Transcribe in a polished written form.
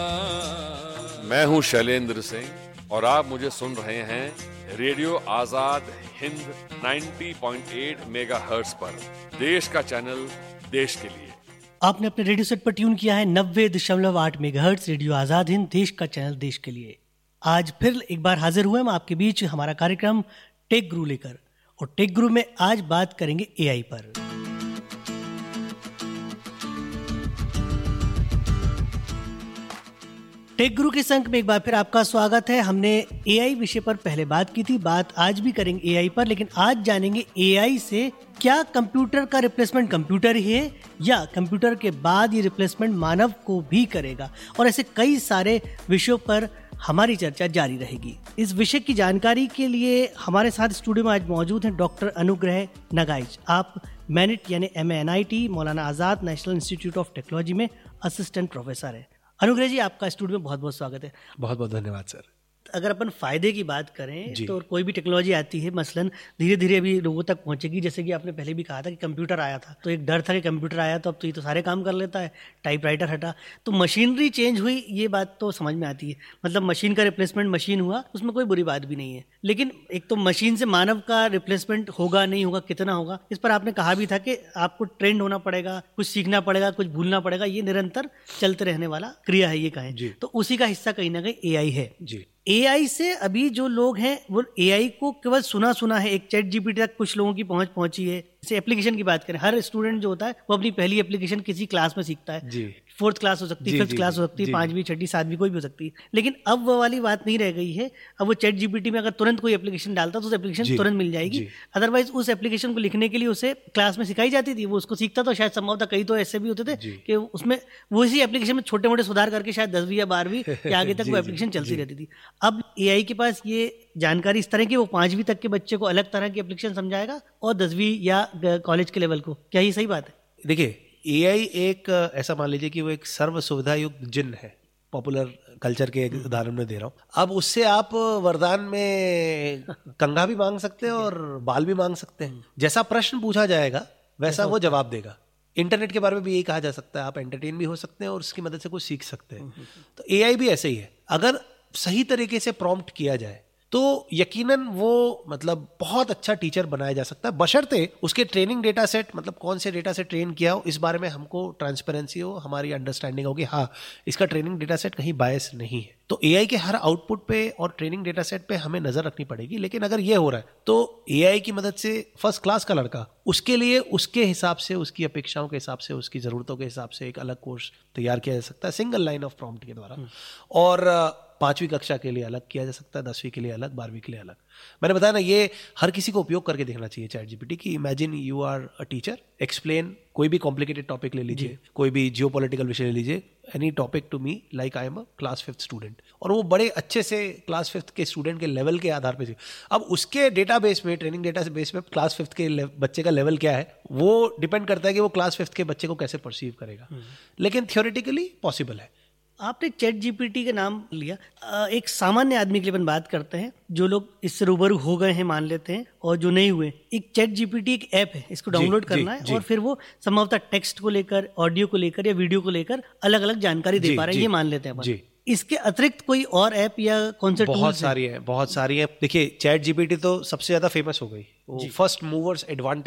मैं हूं शैलेंद्र सिंह और आप मुझे सुन रहे हैं रेडियो आजाद हिंद 90.8 मेगाहर्ट्ज पर। देश का चैनल, देश के लिए। आपने अपने रेडियो सेट पर ट्यून किया है 90.8 मेगाहर्ट्ज रेडियो आजाद हिंद, देश का चैनल, देश के लिए। आज फिर एक बार हाजिर हुए हम आपके बीच हमारा कार्यक्रम टेक गुरु लेकर, और टेक गुरु में आज बात करेंगे एआई पर। टेक गुरु के संग में एक बार फिर आपका स्वागत है। हमने एआई विषय पर पहले बात की थी, बात आज भी करेंगे एआई पर, लेकिन आज जानेंगे एआई से क्या कंप्यूटर का रिप्लेसमेंट कंप्यूटर ही है या कंप्यूटर के बाद ये रिप्लेसमेंट मानव को भी करेगा, और ऐसे कई सारे विषयों पर हमारी चर्चा जारी रहेगी। इस विषय की जानकारी के लिए हमारे साथ स्टूडियो में आज मौजूद हैं डॉक्टर अनुग्रह नगाइच। आप मैनिट यानी MANIT Maulana Azad national institute of technology में असिस्टेंट प्रोफेसर है। अनुग्रह जी, आपका स्टूडियो में बहुत बहुत स्वागत है। बहुत बहुत धन्यवाद सर। अगर अपन फ़ायदे की बात करें तो कोई भी टेक्नोलॉजी आती है, मसलन धीरे धीरे अभी लोगों तक पहुंचेगी। जैसे कि आपने पहले भी कहा था कि कंप्यूटर आया था तो एक डर था कि कंप्यूटर आया तो अब तो ये तो सारे काम कर लेता है, टाइपराइटर हटा तो मशीनरी चेंज हुई, ये बात तो समझ में आती है। मतलब मशीन का रिप्लेसमेंट मशीन हुआ, उसमें कोई बुरी बात भी नहीं है। लेकिन एक तो मशीन से मानव का रिप्लेसमेंट होगा नहीं होगा, कितना होगा, इस पर आपने कहा भी था कि आपको ट्रेंड होना पड़ेगा, कुछ सीखना पड़ेगा, कुछ भूलना पड़ेगा। ये निरंतर चलते रहने वाला क्रिया है, ये कहें तो उसी का हिस्सा कहीं ना कहीं एआई है। एआई से अभी जो लोग हैं वो एआई को केवल सुना है। एक चैट जीपीटी तक कुछ लोगों की पहुंची है। जैसे एप्लीकेशन की बात करें, हर स्टूडेंट जो होता है वो अपनी पहली एप्लीकेशन किसी क्लास में सीखता है। 4th क्लास हो सकती है, 5th क्लास हो सकती है, 5वीं 6वीं 7वीं कोई भी हो सकती है। लेकिन अब वो वाली बात नहीं रह गई है। अब वो चैट जीपीटी में अगर तुरंत कोई एप्लीकेशन डालता तो उस एप्लीकेशन तुरंत मिल जाएगी। अदरवाइज उस एप्लीकेशन को लिखने के लिए उसे क्लास में सिखाई जाती थी, वो उसको सीखता तो शायद संभव था। कई तो ऐसे भी होते थे कि उसमें वो इसी एप्लीकेशन में छोटे मोटे सुधार करके शायद 10वीं या 12वीं के आगे तक वो एप्लीकेशन चलती रहती थी। अब एआई के पास ये जानकारी इस तरह की, वो 5वीं तक के बच्चे को अलग तरह की एप्लीकेशन समझाएगा और 10वीं या कॉलेज के लेवल को। क्या ये सही बात है? देखिए, एआई एक ऐसा मान लीजिए कि वो एक सर्व सुविधा युक्त जिन है। पॉपुलर कल्चर के एक उदाहरण में दे रहा हूँ। अब उससे आप वरदान में कंघा भी मांग सकते हैं और बाल भी मांग सकते हैं। जैसा प्रश्न पूछा जाएगा वैसा वो जवाब देगा। इंटरनेट के बारे में भी यही कहा जा सकता है, आप एंटरटेन भी हो सकते हैं और उसकी मदद से कुछ सीख सकते हैं। तो एआई भी ऐसे ही है। अगर सही तरीके से प्रॉम्प्ट किया जाए तो यकीनन वो मतलब बहुत अच्छा टीचर बनाया जा सकता है, बशर्ते उसके ट्रेनिंग डेटा सेट, मतलब कौन से डेटा से ट्रेन किया हो, इस बारे में हमको ट्रांसपेरेंसी हो, हमारी अंडरस्टैंडिंग हो कि हाँ इसका ट्रेनिंग डेटा सेट कहीं बायस नहीं है। तो एआई के हर आउटपुट पे और ट्रेनिंग डेटा सेट पे हमें नजर रखनी पड़ेगी। लेकिन अगर ये हो रहा है तो एआई की मदद से फर्स्ट क्लास का लड़का, उसके लिए उसके हिसाब से, उसकी अपेक्षाओं के हिसाब से, उसकी जरूरतों के हिसाब से एक अलग कोर्स तैयार किया जा सकता है सिंगल लाइन ऑफ प्रॉम्प्ट के द्वारा। और 5वीं कक्षा के लिए अलग किया जा सकता है, 10वीं के लिए अलग, 12वीं के लिए अलग। मैंने बताया ना, ये हर किसी को उपयोग करके देखना चाहिए चैट जीपीटी की। Imagine you are a teacher, explain कोई भी कॉम्प्लिकेटेड टॉपिक ले लीजिए, कोई भी जियोपॉलिटिकल विषय ले लीजिए, any topic to me like I am a class 5th student, और वो बड़े अच्छे से क्लास 5th के स्टूडेंट के लेवल के आधार पर। अब उसके डेटाबेस में, ट्रेनिंग डेटा बेस में क्लास 5th के बच्चे का लेवल क्या है वो डिपेंड करता है कि वो क्लास 5th के बच्चे को कैसे परसीव करेगा। लेकिन थियोरेटिकली पॉसिबल है। आपने चैट जीपीटी का नाम लिया, एक सामान्य आदमी के लिए अपन बात करते हैं। जो लोग इससे रूबरू हो गए हैं मान लेते हैं, और जो नहीं हुए, एक चैट जीपीटी एक ऐप है, इसको डाउनलोड करना है और फिर वो संभवतः टेक्स्ट को लेकर, ऑडियो को लेकर या वीडियो को लेकर अलग अलग जानकारी दे पा रहे हैं, ये मान लेते हैं अपन। इसके अतिरिक्त कोई और ऐप या कौन से बहुत सारी है। देखिए, चैट जीपीटी तो सबसे ज्यादा फेमस हो गई, फर्स्ट मूवर्स एडवांटेज